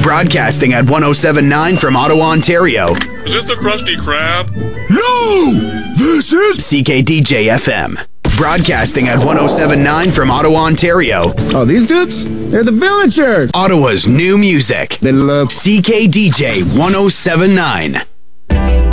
Broadcasting at 1079 from Ottawa, Ontario. Is this the Krusty Krab? No! This is CKDJ FM. Broadcasting at 1079 from Ottawa, Ontario. Oh, these dudes? They're the Villagers! Ottawa's new music. They love CKDJ 1079.